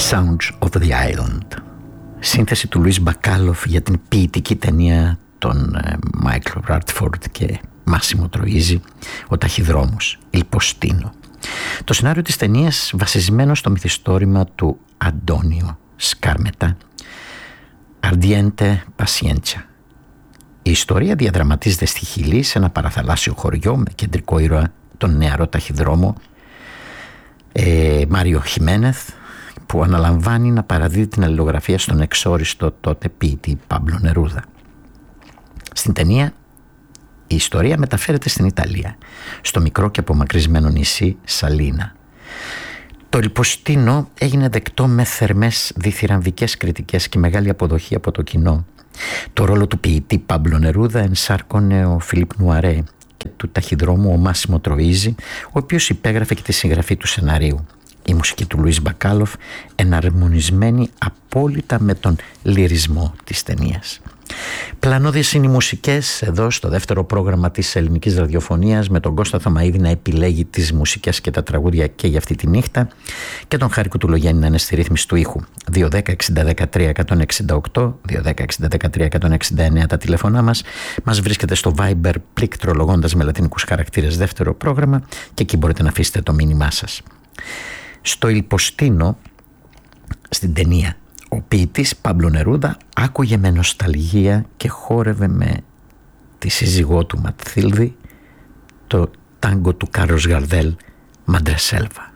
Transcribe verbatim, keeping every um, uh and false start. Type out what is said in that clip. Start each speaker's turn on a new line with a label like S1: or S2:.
S1: Sounds of the Island, σύνθεση του Λουίς Μπακάλοφ για την ποιητική ταινία των Μάικλ Ράτφορντ και Μάσιμο Τροΐζι, ο Ταχυδρόμος, Il Postino. Το σενάριο της ταινίας βασισμένο στο μυθιστόρημα του Αντώνιο Σκάρμετα, Ardiente Pacienza. Η ιστορία διαδραματίζεται στη Χιλή, σε ένα παραθαλάσσιο χωριό με κεντρικό ήρωα τον νεαρό ταχυδρόμο ε, Μάριο Χιμένεθ, που αναλαμβάνει να παραδίδει την αλληλογραφία στον εξόριστο τότε ποιητή Πάμπλο Νερούδα. Στην ταινία η ιστορία μεταφέρεται στην Ιταλία, στο μικρό και απομακρυσμένο νησί Σαλίνα. Το Il Postino έγινε δεκτό με θερμές διθυραμβικές κριτικές και μεγάλη αποδοχή από το κοινό. Το ρόλο του ποιητή Πάμπλο Νερούδα ενσάρκωνε ο Φιλίπ Νουαρέ και του ταχυδρόμου ο Μάσιμο Τροΐζι, ο οποίος υπέγραφε και τη συγγραφή του σεναρίου. Η μουσική του Λουίς Μπακάλοφ εναρμονισμένη απόλυτα με τον λυρισμό της ταινίας. Πλανώδεις είναι οι μουσικές εδώ στο δεύτερο πρόγραμμα της ελληνικής ραδιοφωνίας, με τον Κώστα Θωμαΐδη να επιλέγει τις μουσικές και τα τραγούδια και για αυτή τη νύχτα και τον Χάρη Κουτουλογέννη να είναι στη ρύθμιση του ήχου. δύο δέκα εξήντα δεκατρία εκατόν εξήντα οκτώ, δύο δέκα εξήντα δεκατρία εκατόν εξήντα εννέα τα τηλεφωνά μας. Μας βρίσκεται στο Viber πληκτρολογώντας με λατινικούς χαρακτήρες δεύτερο πρόγραμμα και εκεί μπορείτε να αφήσετε το μήνυμά σας. Στο Il Postino, στην ταινία, ο ποιητής Πάμπλο Νερούδα άκουγε με νοσταλγία και χόρευε με τη σύζυγό του Ματθίλδη το τάγκο του Κάρλος Γαρδέλ, Μαντρεσέλβα.